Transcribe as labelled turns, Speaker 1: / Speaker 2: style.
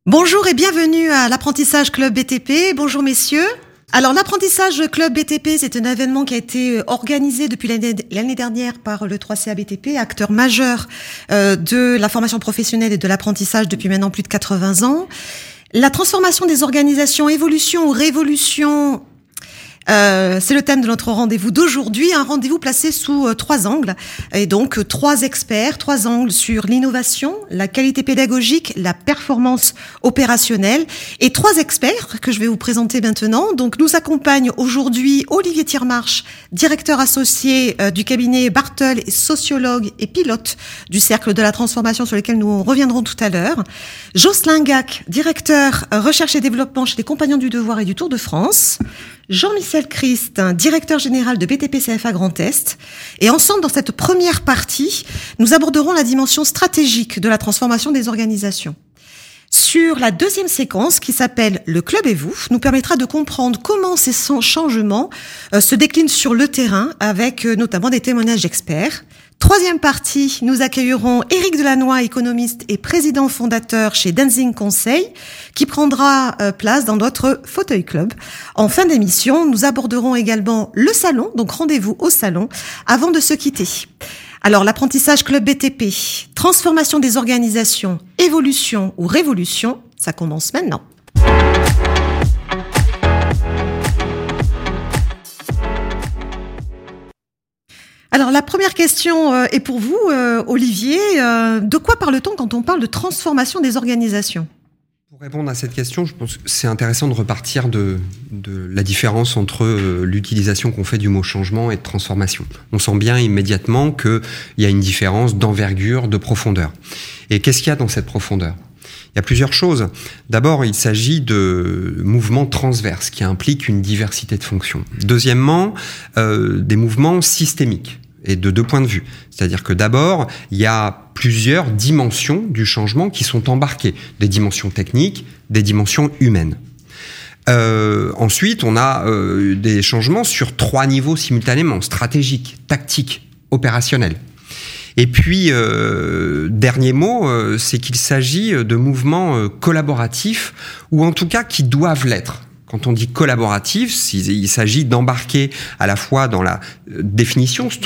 Speaker 1: Bonjour et bienvenue à l'apprentissage Club BTP. Bonjour messieurs. Alors l'apprentissage Club BTP, c'est un événement qui a été organisé depuis l'année dernière par le 3CA BTP, acteur majeur de la formation professionnelle et de l'apprentissage depuis maintenant plus de 80 ans. La transformation des organisations, évolution ou révolution, c'est le thème de notre rendez-vous d'aujourd'hui, un rendez-vous placé sous trois angles, et donc trois experts, trois angles sur l'innovation, la qualité pédagogique, la performance opérationnelle, et trois experts que je vais vous présenter maintenant. Donc nous accompagne aujourd'hui Olivier Thiermarche, directeur associé du cabinet Bartel, sociologue et pilote du Cercle de la Transformation sur lequel nous reviendrons tout à l'heure, Jocelyn Gac, directeur recherche et développement chez les Compagnons du Devoir et du Tour de France, Jean-Michel Christ, directeur général de BTP CFA Grand Est. Et ensemble, dans cette première partie, nous aborderons la dimension stratégique de la transformation des organisations. Sur la deuxième séquence, qui s'appelle « Le club et vous », nous permettra de comprendre comment ces changements se déclinent sur le terrain, avec notamment des témoignages d'experts. Troisième partie, nous accueillerons Éric Delannoy, économiste et président fondateur chez Denzing Conseil, qui prendra place dans notre fauteuil club. En fin d'émission, nous aborderons également le salon, donc rendez-vous au salon, avant de se quitter. Alors, l'apprentissage Club BTP, transformation des organisations, évolution ou révolution, ça commence maintenant. Alors, la première question est pour vous, Olivier. De quoi parle-t-on quand on parle de transformation des organisations ?
Speaker 2: Pour répondre à cette question, je pense que c'est intéressant de repartir de la différence entre l'utilisation qu'on fait du mot changement et de transformation. On sent bien immédiatement qu'il y a une différence d'envergure, de profondeur. Et qu'est-ce qu'il y a dans cette profondeur ? Il y a plusieurs choses. D'abord, il s'agit de mouvements transverses qui impliquent une diversité de fonctions. Deuxièmement, des mouvements systémiques et de deux points de vue. C'est-à-dire que d'abord, il y a plusieurs dimensions du changement qui sont embarquées. Des dimensions techniques, des dimensions humaines. Ensuite, on a des changements sur trois niveaux simultanément, stratégique, tactique, opérationnel. Et puis, dernier mot, c'est qu'il s'agit de mouvements collaboratifs, ou en tout cas qui doivent l'être. Quand on dit collaboratif, il s'agit d'embarquer à la fois dans la définition